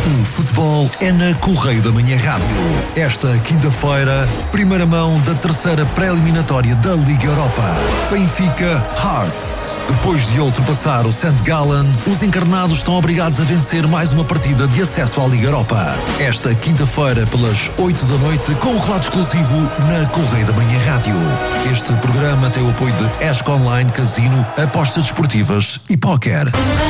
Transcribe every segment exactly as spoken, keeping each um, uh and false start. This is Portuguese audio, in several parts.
O futebol é na Correio da Manhã Rádio. Esta quinta-feira, primeira mão da terceira pré-eliminatória da Liga Europa. Benfica Hearts. Depois de ultrapassar o Saint Gallen, os encarnados estão obrigados a vencer mais uma partida de acesso à Liga Europa. Esta quinta-feira, pelas oito da noite, com um relato exclusivo na Correio da Manhã Rádio. Este programa tem o apoio de Esco Online, Casino, apostas desportivas e póquer.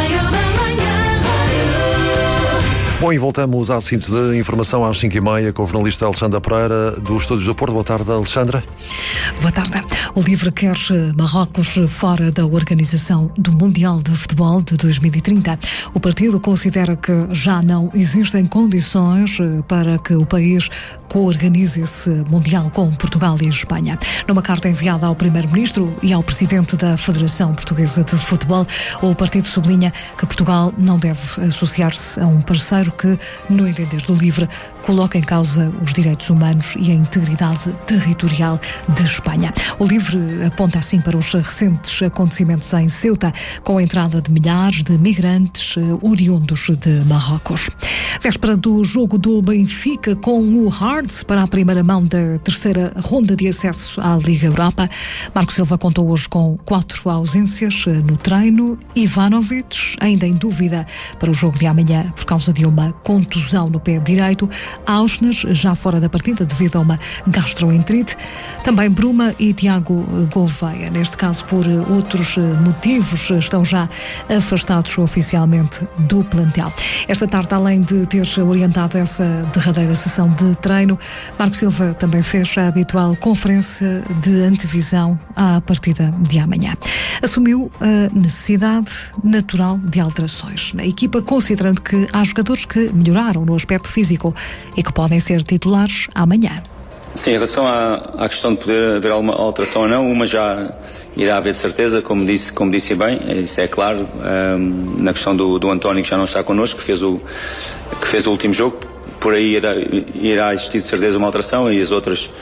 Bom, e voltamos à síntese da informação às cinco e meia com o jornalista Alexandra Pereira, dos Estúdios do Porto. Boa tarde, Alexandra. Boa tarde. O LIVRE quer Marrocos fora da organização do Mundial de Futebol de dois mil e trinta. O partido considera que já não existem condições para que o país coorganize esse Mundial com Portugal e Espanha. Numa carta enviada ao Primeiro-Ministro e ao Presidente da Federação Portuguesa de Futebol, o partido sublinha que Portugal não deve associar-se a um parceiro que, no entender do LIVRE, coloca em causa os direitos humanos e a integridade territorial de Espanha. O LIVRE aponta assim para os recentes acontecimentos em Ceuta, com a entrada de milhares de migrantes oriundos de Marrocos. Véspera do jogo do Benfica com o Hearts para a primeira mão da terceira ronda de acesso à Liga Europa. Marco Silva contou hoje com quatro ausências no treino. Ivanovic, ainda em dúvida para o jogo de amanhã por causa de uma contusão no pé direito. Auschner, já fora da partida devido a uma gastroenterite. Também Bruma e Tiago Gouveia, neste caso por outros motivos, estão já afastados oficialmente do plantel. Esta tarde, além de ter orientado essa derradeira sessão de treino, Marco Silva também fez a habitual conferência de antevisão à partida de amanhã. Assumiu a necessidade natural de alterações na equipa, considerando que há jogadores que melhoraram no aspecto físico e que podem ser titulares amanhã. Sim, em relação à, à questão de poder haver alguma alteração ou não, uma já irá haver de certeza, como disse, como disse bem, isso é claro, um, na questão do, do António, que já não está connosco, que fez o, que fez o último jogo, por aí irá, irá existir de certeza uma alteração, e as outras,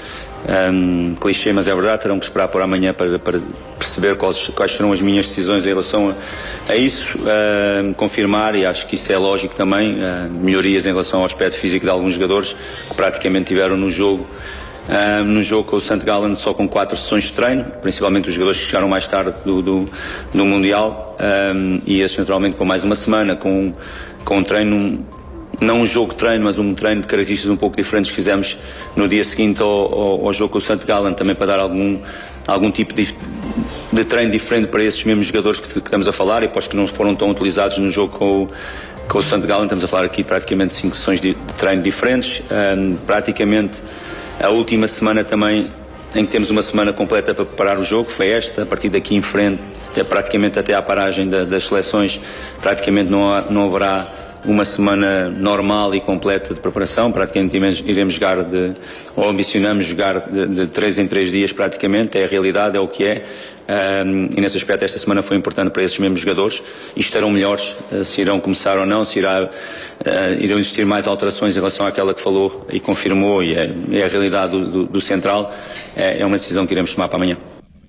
um, clichê, mas é verdade, terão que esperar por amanhã para, para perceber quais, quais serão as minhas decisões em relação a, a isso, uh, confirmar, e acho que isso é lógico também, uh, melhorias em relação ao aspecto físico de alguns jogadores que praticamente tiveram no jogo. Uh, no jogo com o Saint Gallen só com quatro sessões de treino, principalmente os jogadores que chegaram mais tarde do, do, do Mundial, um, e esses naturalmente com mais uma semana, com, com um treino, não um jogo de treino, mas um treino de características um pouco diferentes que fizemos no dia seguinte ao, ao, ao jogo com o Saint Gallen, também para dar algum, algum tipo de, de treino diferente para esses mesmos jogadores que, que estamos a falar, e para os que não foram tão utilizados no jogo com o com o Saint Gallen. Estamos a falar aqui de praticamente cinco sessões de, de treino diferentes, um, praticamente a última semana também, em que temos uma semana completa para preparar o jogo, foi esta. A partir daqui em frente, até, praticamente até à paragem da, das seleções, praticamente não, há, não haverá uma semana normal e completa de preparação. Praticamente iremos jogar, de, ou ambicionamos jogar de, de três em três dias praticamente, é a realidade, é o que é. Um, e nesse aspecto esta semana foi importante para esses mesmos jogadores, e estarão melhores, uh, se irão começar ou não, se irá, uh, irão existir mais alterações em relação àquela que falou e confirmou, e é, é a realidade do, do, do Central, é, é uma decisão que iremos tomar para amanhã.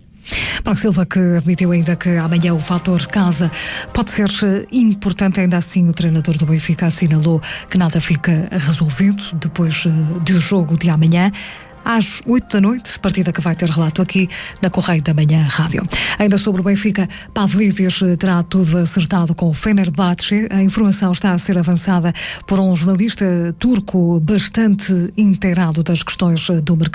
Marco Silva, que admitiu ainda que amanhã o fator casa pode ser importante, ainda assim o treinador do Benfica assinalou que nada fica resolvido depois do jogo de amanhã. Às oito da noite, partida que vai ter relato aqui na Correio da Manhã Rádio. Ainda sobre o Benfica, Pavlidis terá tudo acertado com o Fenerbahçe. A informação está a ser avançada por um jornalista turco bastante inteirado das questões do mercado